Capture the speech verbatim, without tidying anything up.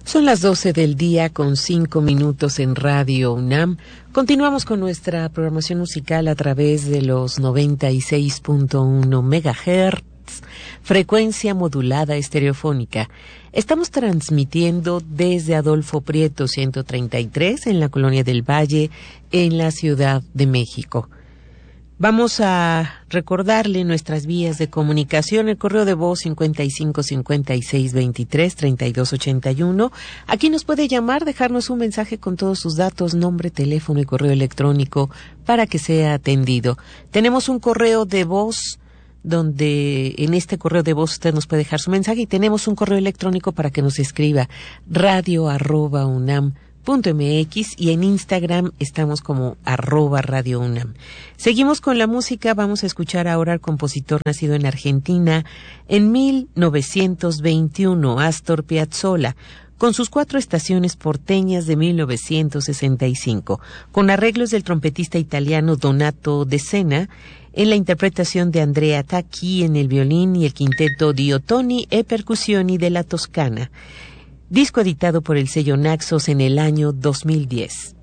Son las doce del día con cinco minutos en Radio UNAM. Continuamos con nuestra programación musical a través de los noventa y seis punto uno megahertz, frecuencia modulada estereofónica. Estamos transmitiendo desde Adolfo Prieto ciento treinta y tres en la Colonia del Valle, en la Ciudad de México. Vamos a recordarle nuestras vías de comunicación, el correo de voz cincuenta y cinco cincuenta y seis veintitrés treinta y dos ochenta y uno. Aquí nos puede llamar, dejarnos un mensaje con todos sus datos, nombre, teléfono y correo electrónico para que sea atendido. Tenemos un correo de voz donde en este correo de voz usted nos puede dejar su mensaje y tenemos un correo electrónico para que nos escriba radio arroba unam punto mx y en Instagram estamos como arroba Radio UNAM. Seguimos con la música, vamos a escuchar ahora al compositor nacido en Argentina en mil novecientos veintiuno, Astor Piazzolla, con sus cuatro estaciones porteñas de mil novecientos sesenta y cinco, con arreglos del trompetista italiano Donato De Sena, en la interpretación de Andrea Tacchi en el violín y el quinteto Diottoni e Percussioni de la Toscana. Disco editado por el sello Naxos en el año dos mil diez.